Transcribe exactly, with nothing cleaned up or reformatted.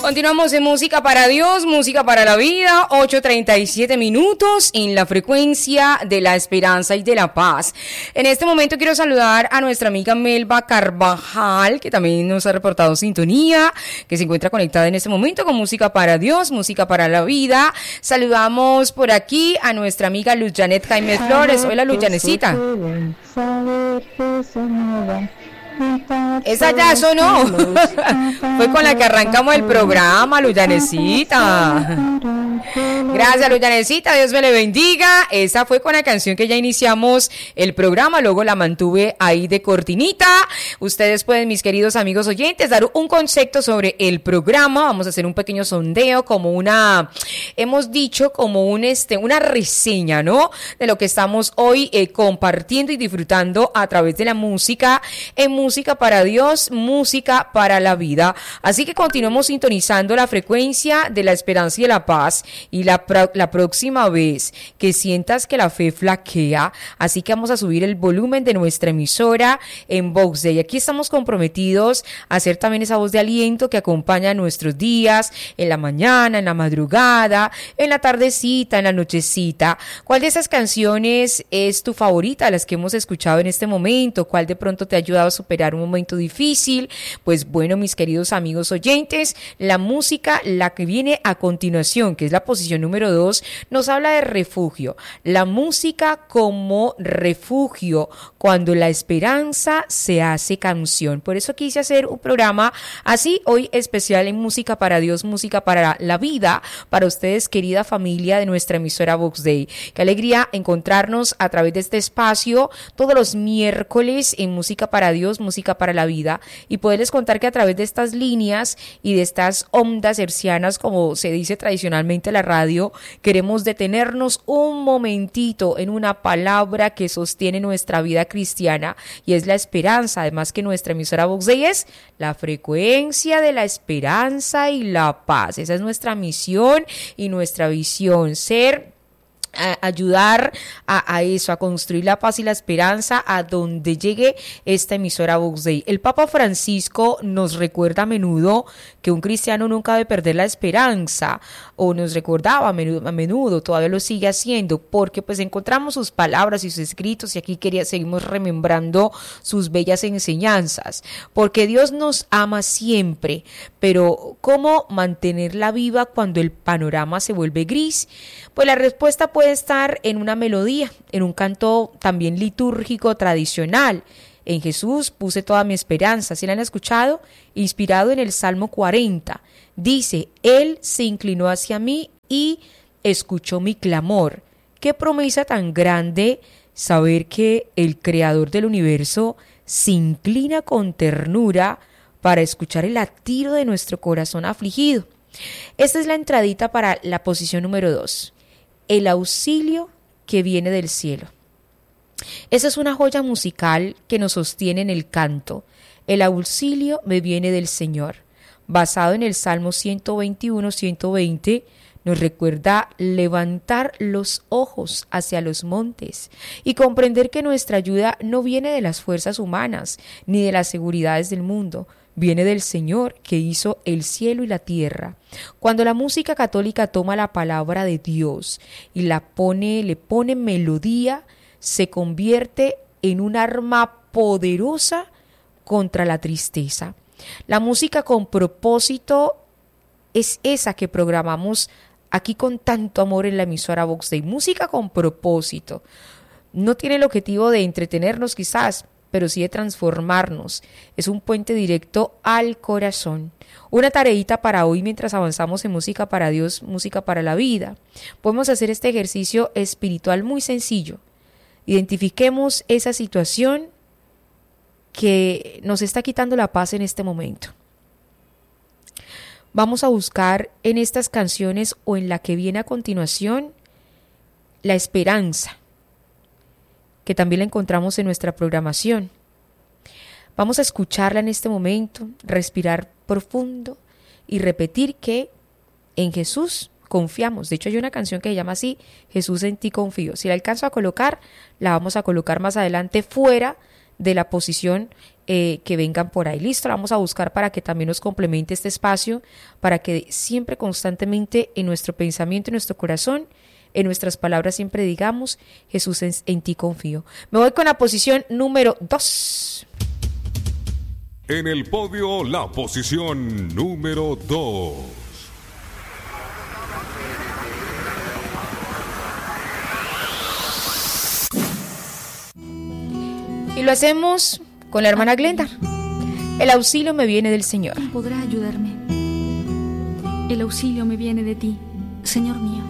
Continuamos en Música para Dios, Música para la Vida, ocho treinta y siete minutos en la frecuencia de la esperanza y de la paz. En este momento quiero saludar a nuestra amiga Melba Carvajal, que también nos ha reportado sintonía, que se encuentra conectada en este momento con Música para Dios, Música para la Vida. Saludamos por aquí a nuestra amiga Luz Janet Jaime Flores. Hola, Luz Janetcita. Esa ya sonó. Fue con la que arrancamos el programa, Luyanecita. Gracias, Luyanecita, Dios me le bendiga. Esa fue con la canción que ya iniciamos el programa, luego la mantuve ahí de cortinita. Ustedes pueden, mis queridos amigos oyentes, dar un concepto sobre el programa. Vamos a hacer un pequeño sondeo, como una, hemos dicho, como un este, una reseña, ¿no? De lo que estamos hoy eh, compartiendo y disfrutando a través de la música en música. Música para Dios, música para la vida. Así que continuemos sintonizando la frecuencia de la esperanza y de la paz. Y la, la próxima vez que sientas que la fe flaquea, así que vamos a subir el volumen de nuestra emisora en Vox Day. Aquí estamos comprometidos a hacer también esa voz de aliento que acompaña nuestros días, en la mañana, en la madrugada, en la tardecita, en la nochecita. ¿Cuál de esas canciones es tu favorita, las que hemos escuchado en este momento? ¿Cuál de pronto te ha ayudado a superar un momento difícil? Pues bueno, mis queridos amigos oyentes, la música, la que viene a continuación, que es la posición número dos, nos habla de refugio. La música como refugio, cuando la esperanza se hace canción. Por eso quise hacer un programa así hoy especial en Música para Dios, Música para la Vida, para ustedes, querida familia de nuestra emisora Vox Day. Qué alegría encontrarnos a través de este espacio todos los miércoles en Música para Dios, Música para la Vida, y poderles contar que a través de estas líneas y de estas ondas hercianas, como se dice tradicionalmente en la radio, queremos detenernos un momentito en una palabra que sostiene nuestra vida cristiana, y es la esperanza. Además que nuestra emisora Vox Day es la frecuencia de la esperanza y la paz. Esa es nuestra misión y nuestra visión, ser A ayudar a, a eso, a construir la paz y la esperanza a donde llegue esta emisora Vox Day. El Papa Francisco nos recuerda a menudo que un cristiano nunca debe perder la esperanza, o nos recordaba a menudo, a menudo todavía lo sigue haciendo, porque pues encontramos sus palabras y sus escritos, y aquí quería, seguimos remembrando sus bellas enseñanzas, porque Dios nos ama siempre, pero ¿cómo mantenerla viva cuando el panorama se vuelve gris? Pues la respuesta puede estar en una melodía, en un canto también litúrgico tradicional. En Jesús puse toda mi esperanza. ¿Sí la han escuchado? Inspirado en el Salmo cuarenta. Dice: Él se inclinó hacia mí y escuchó mi clamor. Qué promesa tan grande saber que el Creador del universo se inclina con ternura para escuchar el latido de nuestro corazón afligido. Esta es la entradita para la posición número dos. El auxilio que viene del cielo. Esa es una joya musical que nos sostiene en el canto. El auxilio me viene del Señor. Basado en el Salmo ciento veintiuno, ciento veinte, nos recuerda levantar los ojos hacia los montes y comprender que nuestra ayuda no viene de las fuerzas humanas ni de las seguridades del mundo. Viene del Señor que hizo el cielo y la tierra. Cuando la música católica toma la palabra de Dios y la pone, le pone melodía, se convierte en un arma poderosa contra la tristeza. La música con propósito es esa que programamos aquí con tanto amor en la emisora Vox Day. Música con propósito. No tiene el objetivo de entretenernos quizás, pero sí de transformarnos. Es un puente directo al corazón. Una tareita para hoy mientras avanzamos en Música para Dios, Música para la Vida. Podemos hacer este ejercicio espiritual muy sencillo. Identifiquemos esa situación que nos está quitando la paz en este momento. Vamos a buscar en estas canciones o en la que viene a continuación la esperanza, que también la encontramos en nuestra programación. Vamos a escucharla en este momento, respirar profundo y repetir que en Jesús confiamos. De hecho, hay una canción que se llama así: Jesús, en ti confío. Si la alcanzo a colocar, la vamos a colocar más adelante fuera de la posición eh, que vengan por ahí. Listo, la vamos a buscar para que también nos complemente este espacio, para que siempre constantemente en nuestro pensamiento, en nuestro corazón, en nuestras palabras siempre digamos, Jesús, en, en ti confío. Me voy con la posición número dos. En el podio, la posición número dos. Y lo hacemos con la hermana Glenda. El auxilio me viene del Señor. ¿Quién podrá ayudarme? El auxilio me viene de ti, Señor mío.